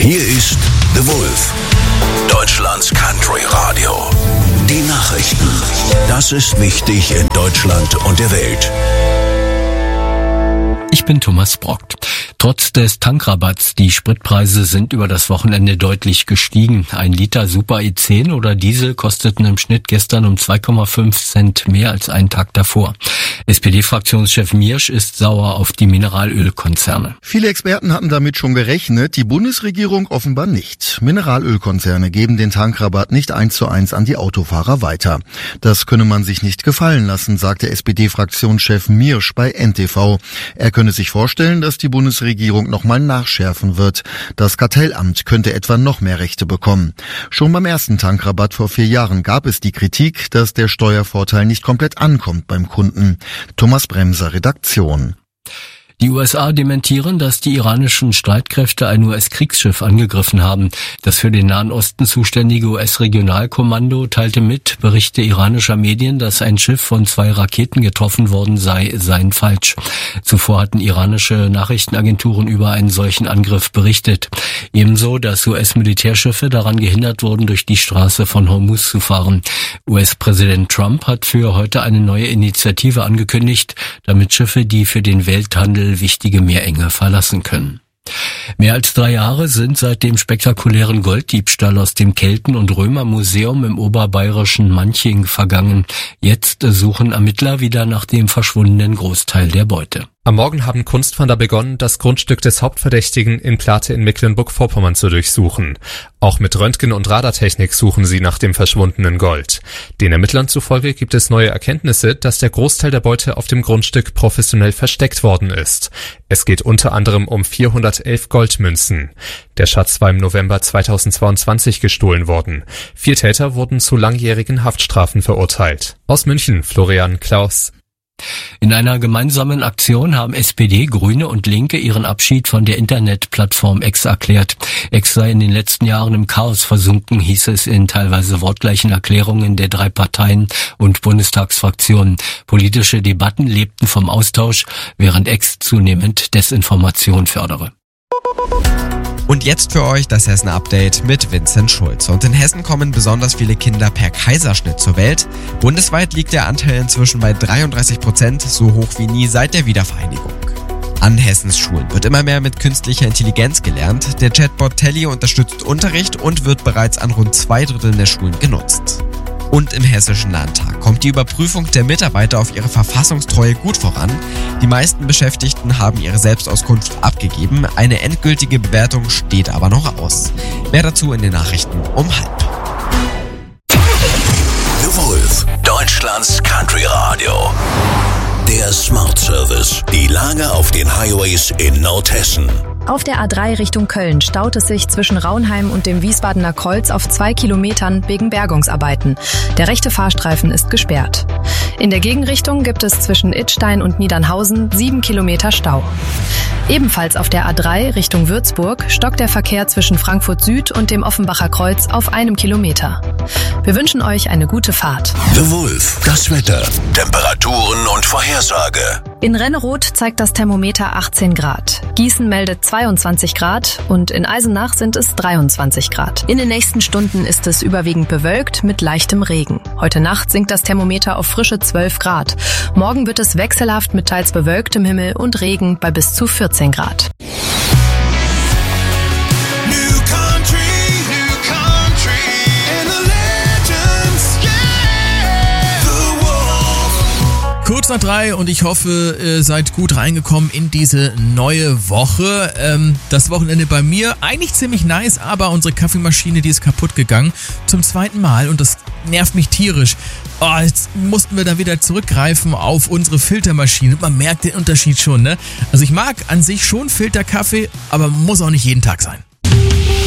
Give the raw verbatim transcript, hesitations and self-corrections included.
Hier ist The Wolf, Deutschlands Country Radio. Die Nachrichten. Das ist wichtig in Deutschland und der Welt. Ich bin Thomas Brockt. Trotz des Tankrabatts, die Spritpreise sind über das Wochenende deutlich gestiegen. Ein Liter Super E zehn oder Diesel kosteten im Schnitt gestern um zwei Komma fünf Cent mehr als einen Tag davor. S P D-Fraktionschef Miersch ist sauer auf die Mineralölkonzerne. Viele Experten hatten damit schon gerechnet, die Bundesregierung offenbar nicht. Mineralölkonzerne geben den Tankrabatt nicht eins zu eins an die Autofahrer weiter. Das könne man sich nicht gefallen lassen, sagte S P D-Fraktionschef Miersch bei N T V. Er könne sich vorstellen, dass die Bundesregierung nochmal nachschärfen wird. Das Kartellamt könnte etwa noch mehr Rechte bekommen. Schon beim ersten Tankrabatt vor vier Jahren gab es die Kritik, dass der Steuervorteil nicht komplett ankommt beim Kunden. Thomas Bremser, Redaktion. Die U S A dementieren, dass die iranischen Streitkräfte ein U S-Kriegsschiff angegriffen haben. Das für den Nahen Osten zuständige U S-Regionalkommando teilte mit, Berichte iranischer Medien, dass ein Schiff von zwei Raketen getroffen worden sei, seien falsch. Zuvor hatten iranische Nachrichtenagenturen über einen solchen Angriff berichtet. Ebenso, dass U S-Militärschiffe daran gehindert wurden, durch die Straße von Hormuz zu fahren. U S-Präsident Trump hat für heute eine neue Initiative angekündigt, damit Schiffe, die für den Welthandel wichtige Meerenge verlassen können. Mehr als drei Jahre sind seit dem spektakulären Golddiebstahl aus dem Kelten- und Römermuseum im oberbayerischen Manching vergangen. Jetzt suchen Ermittler wieder nach dem verschwundenen Großteil der Beute. Am Morgen haben Kunstfahnder begonnen, das Grundstück des Hauptverdächtigen in Plate in Mecklenburg-Vorpommern zu durchsuchen. Auch mit Röntgen- und Radartechnik suchen sie nach dem verschwundenen Gold. Den Ermittlern zufolge gibt es neue Erkenntnisse, dass der Großteil der Beute auf dem Grundstück professionell versteckt worden ist. Es geht unter anderem um vierhundertelf Goldmünzen. Der Schatz war im November zweitausendzweiundzwanzig gestohlen worden. Vier Täter wurden zu langjährigen Haftstrafen verurteilt. Aus München, Florian Klaus. In einer gemeinsamen Aktion haben S P D, Grüne und Linke ihren Abschied von der Internetplattform X erklärt. X sei in den letzten Jahren im Chaos versunken, hieß es in teilweise wortgleichen Erklärungen der drei Parteien und Bundestagsfraktionen. Politische Debatten lebten vom Austausch, während X zunehmend Desinformation fördere. Und jetzt für euch das Hessen-Update mit Vincent Schulz. Und in Hessen kommen besonders viele Kinder per Kaiserschnitt zur Welt. Bundesweit liegt der Anteil inzwischen bei dreiunddreißig Prozent, so hoch wie nie seit der Wiedervereinigung. An Hessens Schulen wird immer mehr mit künstlicher Intelligenz gelernt. Der Chatbot Telly unterstützt Unterricht und wird bereits an rund zwei Dritteln der Schulen genutzt. Und im Hessischen Landtag kommt die Überprüfung der Mitarbeiter auf ihre Verfassungstreue gut voran. Die meisten Beschäftigten haben ihre Selbstauskunft abgegeben. Eine endgültige Bewertung steht aber noch aus. Mehr dazu in den Nachrichten um halb. The Wolf, Deutschlands Country Radio. Der Smart Service. Die Lage auf den Highways in Nordhessen. Auf der A drei Richtung Köln staut es sich zwischen Raunheim und dem Wiesbadener Kreuz auf zwei Kilometern wegen Bergungsarbeiten. Der rechte Fahrstreifen ist gesperrt. In der Gegenrichtung gibt es zwischen Idstein und Niedernhausen sieben Kilometer Stau. Ebenfalls auf der A drei Richtung Würzburg stockt der Verkehr zwischen Frankfurt Süd und dem Offenbacher Kreuz auf einem Kilometer. Wir wünschen euch eine gute Fahrt. The Wolf, das Wetter, Temperaturen und Vorhersage. In Renneroth zeigt das Thermometer achtzehn Grad. Gießen meldet zweiundzwanzig Grad und in Eisenach sind es dreiundzwanzig Grad. In den nächsten Stunden ist es überwiegend bewölkt mit leichtem Regen. Heute Nacht sinkt das Thermometer auf frische zwölf Grad. Morgen wird es wechselhaft mit teils bewölktem Himmel und Regen bei bis zu vierzehn Grad. Kurz nach drei und ich hoffe, ihr seid gut reingekommen in diese neue Woche. Ähm, das Wochenende bei mir eigentlich ziemlich nice, aber unsere Kaffeemaschine, die ist kaputt gegangen zum zweiten Mal und das nervt mich tierisch. Oh, jetzt mussten wir da wieder zurückgreifen auf unsere Filtermaschine. Man merkt den Unterschied schon, ne? Also ich mag an sich schon Filterkaffee, aber muss auch nicht jeden Tag sein.